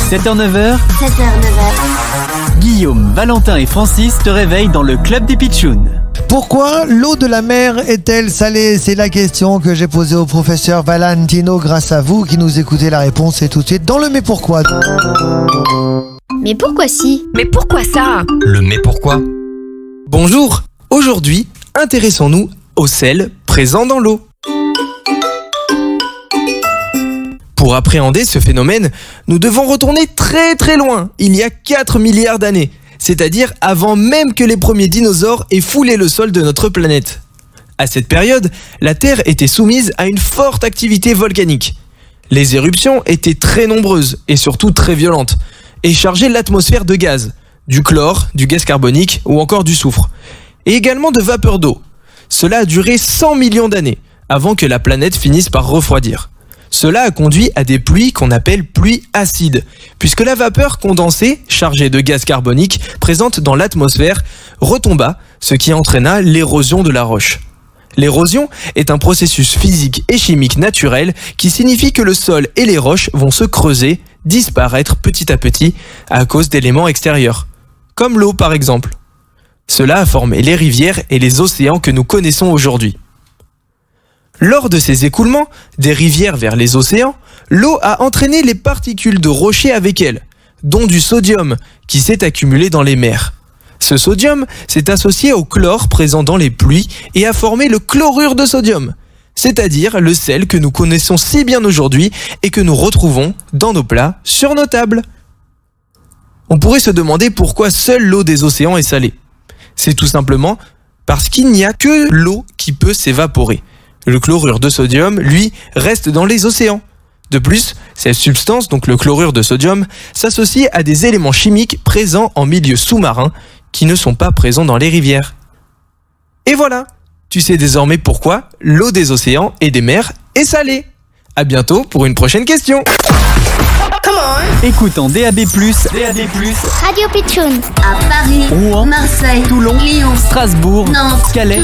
7h-9h, 7h-9h. Guillaume, Valentin et Francis te réveillent dans le club des Pitchouns. Pourquoi l'eau de la mer est-elle salée? C'est la question que j'ai posée au professeur Valentino grâce à vous qui nous écoutez. La réponse est tout de suite dans le Mais pourquoi. Mais pourquoi si? Mais pourquoi ça? Le mais pourquoi? Bonjour, aujourd'hui, intéressons-nous au sel présent dans l'eau. Pour appréhender ce phénomène, nous devons retourner très très loin, il y a 4 milliards d'années, c'est-à-dire avant même que les premiers dinosaures aient foulé le sol de notre planète. À cette période, la Terre était soumise à une forte activité volcanique. Les éruptions étaient très nombreuses et surtout très violentes, et chargeaient l'atmosphère de gaz, du chlore, du gaz carbonique ou encore du soufre, et également de vapeur d'eau. Cela a duré 100 millions d'années, avant que la planète finisse par refroidir. Cela a conduit à des pluies qu'on appelle pluies acides, puisque la vapeur condensée, chargée de gaz carbonique, présente dans l'atmosphère, retomba, ce qui entraîna l'érosion de la roche. L'érosion est un processus physique et chimique naturel qui signifie que le sol et les roches vont se creuser, disparaître petit à petit à cause d'éléments extérieurs, comme l'eau par exemple. Cela a formé les rivières et les océans que nous connaissons aujourd'hui. Lors de ces écoulements, des rivières vers les océans, l'eau a entraîné les particules de rochers avec elle, dont du sodium qui s'est accumulé dans les mers. Ce sodium s'est associé au chlore présent dans les pluies et a formé le chlorure de sodium, c'est-à-dire le sel que nous connaissons si bien aujourd'hui et que nous retrouvons dans nos plats sur nos tables. On pourrait se demander pourquoi seule l'eau des océans est salée. C'est tout simplement parce qu'il n'y a que l'eau qui peut s'évaporer. Le chlorure de sodium, lui, reste dans les océans. De plus, cette substance, donc le chlorure de sodium, s'associe à des éléments chimiques présents en milieu sous-marin qui ne sont pas présents dans les rivières. Et voilà, tu sais désormais pourquoi l'eau des océans et des mers est salée. À bientôt pour une prochaine question. Écoute en DAB+, Radio Pitchoun. À Paris, Rouen, Marseille, Toulon, Lyon, Strasbourg, Nantes, Calais